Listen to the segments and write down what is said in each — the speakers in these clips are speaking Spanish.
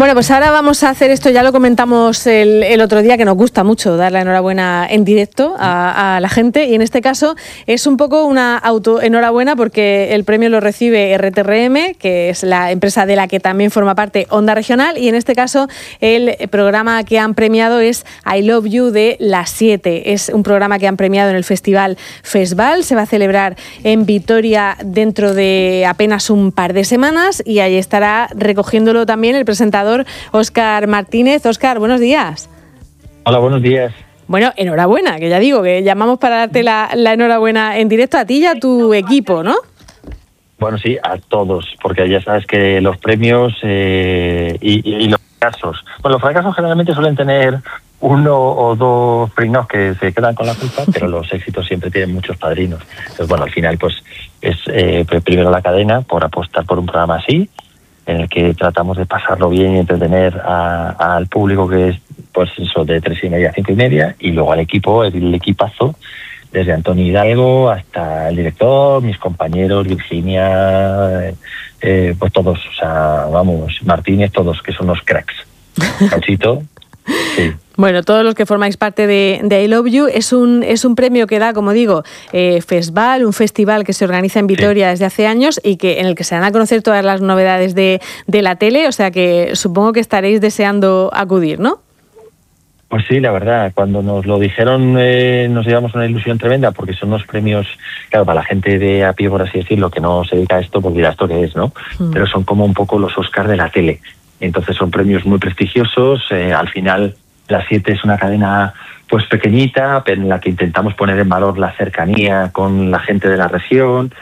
Bueno, pues ahora vamos a hacer esto, ya lo comentamos el otro día, que nos gusta mucho dar la enhorabuena en directo a la gente, y en este caso es un poco una autoenhorabuena porque el premio lo recibe RTRM, que es la empresa de la que también forma parte Onda Regional, y en este caso el programa que han premiado es I Love You de Las 7. Es un programa que han premiado en el festival FESVAL, se va a celebrar en Vitoria dentro de apenas un par de semanas, y ahí estará recogiéndolo también el presentador Óscar Martínez. Óscar, buenos días. Hola, buenos días. Bueno, enhorabuena, que ya digo, que llamamos para darte la enhorabuena en directo a ti y a tu equipo, ¿no? Bueno, sí, a todos, porque ya sabes que los premios y los fracasos... Bueno, los fracasos generalmente suelen tener uno o dos pringados que se quedan con la culpa, pero los éxitos siempre tienen muchos padrinos. Entonces, bueno, al final, pues es primero la cadena por apostar por un programa así, en el que tratamos de pasarlo bien y entretener al público, que es pues eso, de 3:30 a 5:30, y luego al equipo, el equipazo, desde Antonio Hidalgo hasta el director, mis compañeros, Virginia, pues todos, o sea, vamos, Martínez, todos, que son los cracks. Panchito, sí. Bueno, todos los que formáis parte de I Love You, es un premio que da, como digo, FESVAL, un festival que se organiza en Vitoria desde hace años y que en el que se van a conocer todas las novedades de la tele, o sea que supongo que estaréis deseando acudir, ¿no? Pues sí, la verdad, cuando nos lo dijeron nos llevamos una ilusión tremenda, porque son unos premios, claro, para la gente de a pie, por así decirlo, que no se dedica a esto, pues dirá esto qué es, ¿no? Pero son como un poco los Oscars de la tele. Entonces son premios muy prestigiosos. Al final, Las 7 es una cadena pues pequeñita, pero en la que intentamos poner en valor la cercanía con la gente de la región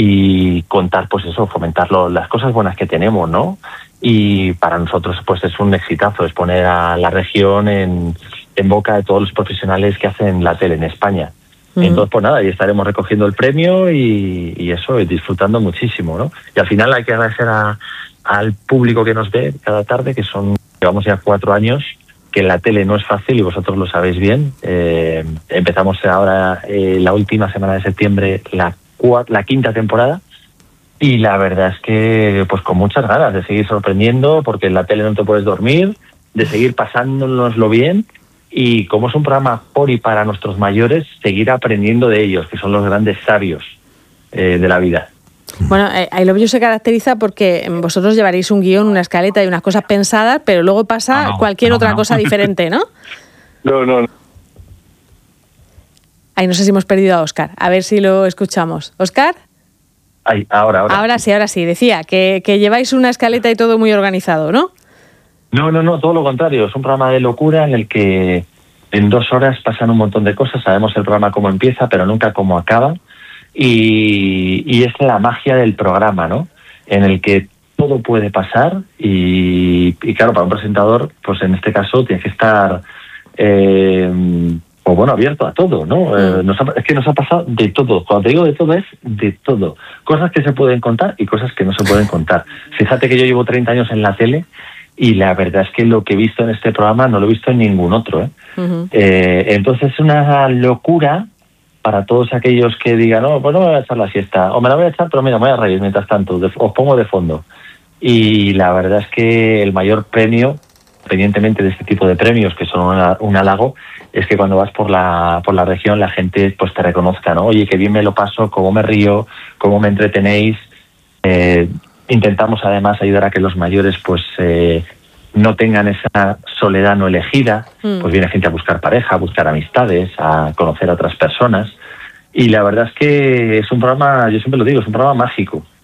y contar, pues eso, fomentar las cosas buenas que tenemos, ¿no? Y para nosotros pues es un exitazo, es poner a la región en boca de todos los profesionales que hacen la tele en España. Entonces, pues nada, ahí estaremos recogiendo el premio y eso, y disfrutando muchísimo, ¿no? Y al final hay que agradecer al público que nos ve cada tarde, que llevamos ya 4 años, que la tele no es fácil y vosotros lo sabéis bien. Empezamos ahora la última semana de septiembre la 5ª temporada, y la verdad es que pues con muchas ganas de seguir sorprendiendo, porque en la tele no te puedes dormir, de seguir pasándonoslo bien, y como es un programa por y para nuestros mayores, seguir aprendiendo de ellos, que son los grandes sabios de la vida. Bueno, I Love You se caracteriza porque vosotros llevaréis un guión, una escaleta y unas cosas pensadas, pero luego pasa cualquier otra cosa diferente, ¿no? No. Ay, no sé si hemos perdido a Óscar. A ver si lo escuchamos. ¿Óscar? Ay, ahora. Ahora sí. Decía que lleváis una escaleta y todo muy organizado, ¿no? No, todo lo contrario. Es un programa de locura en el que en 2 horas pasan un montón de cosas. Sabemos el programa cómo empieza, pero nunca cómo acaba. Y es la magia del programa, ¿no? En el que todo puede pasar y claro, para un presentador, pues en este caso tienes que estar abierto a todo, ¿no? Es que nos ha pasado de todo. Cuando te digo de todo, es de todo. Cosas que se pueden contar y cosas que no se pueden contar. Fíjate que yo llevo 30 años en la tele y la verdad es que lo que he visto en este programa no lo he visto en ningún otro, ¿eh? Entonces es una locura para todos aquellos que digan, no, pues no me voy a echar la siesta, o me la voy a echar, pero mira, me voy a reír mientras tanto, os pongo de fondo. Y la verdad es que el mayor premio, independientemente de este tipo de premios, que son un halago, es que cuando vas por la región la gente pues te reconozca, ¿no? Oye, qué bien me lo paso, cómo me río, cómo me entretenéis. Intentamos además ayudar a que los mayores pues no tengan esa soledad no elegida, pues viene gente a buscar pareja, a buscar amistades, a conocer a otras personas, y la verdad es que es un programa, yo siempre lo digo, es un programa mágico,